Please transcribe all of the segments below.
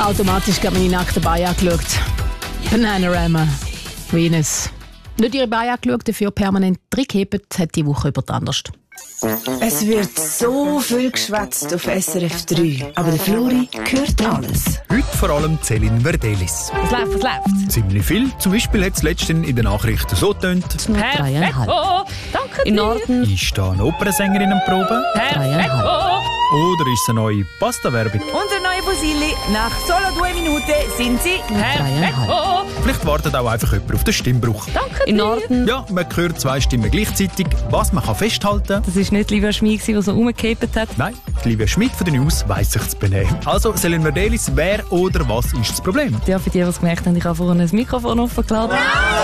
Automatisch hat meine nackten Beine angeschaut. Bananarama, Venus. Nicht ihre Beine angeschaut, dafür permanent reingehebt, hat die Woche über die anders. Es wird so viel geschwätzt auf SRF 3, aber der Flori hört alles. Heute vor allem Céline Verdelis. Was läuft? Ziemlich viel. Zum Beispiel hat es letztens in den Nachrichten so getönt. Nur 3,5. Oh, danke In Norden Ist da eine Opernsängerin-Probe? 3,5. Oder ist es eine neue Pasta-Werbung? Unsere neue Fusilli. Nach solo 2 Minuten sind sie 3,5. Vielleicht wartet auch einfach jemand auf den Stimmbruch. Danke In Norden Ja, man hört 2 Stimmen gleichzeitig. Was man kann festhalten Das war nicht Livia Schmid, die so rumgehebt hat. Nein, die Livia Schmid von den News weiss sich zu benehmen. Also, Céline Verdelis, wer oder was ist das Problem? Ja, für die, die es gemerkt haben, ich habe vorhin ein Mikrofon offen geladen.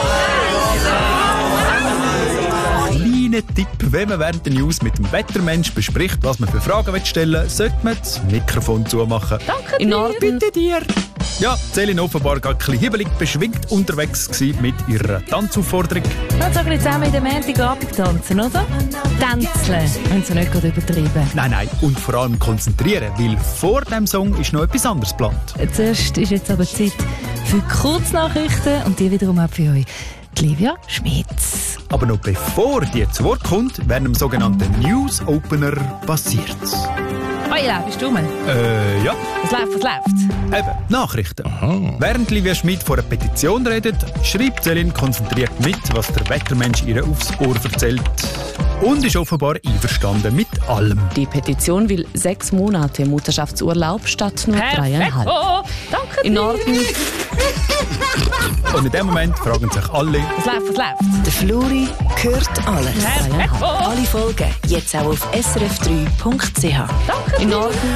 Kleiner Tipp, wenn man während der News mit dem Wettermensch bespricht, was man für Fragen stellen will, sollte man das Mikrofon zumachen. Danke in Norden Bitte dir! Ja, Céline offenbar gar ein bisschen hibbelig beschwingt unterwegs gewesen mit ihrer Tanzaufforderung. Dann sagen wir zusammen in der Montagabend tanzen, oder? Tänzeln, wenn sie nicht gerade übertrieben. Nein, und vor allem konzentrieren, weil vor dem Song ist noch etwas anderes geplant. Zuerst ist jetzt aber Zeit für Kurznachrichten und die wiederum auch für euch die Livia Schmitz. Aber noch bevor die zu Wort kommt, während dem sogenannten News Opener passiert. Ja, bist du mal? Ja. Was läuft? Eben, Nachrichten. Während Livia Schmid vor einer Petition redet, schreibt Céline konzentriert mit, was der Wettermensch ihr aufs Ohr erzählt. Und ist offenbar einverstanden mit allem. Die Petition will 6 Monate Mutterschaftsurlaub statt nur 3,5. Oh, danke In Norden Und in dem Moment fragen sich alle, Was läuft? Der Flori hört alles. 3,5. Alle Folgen jetzt auch auf srf3.ch. In Norden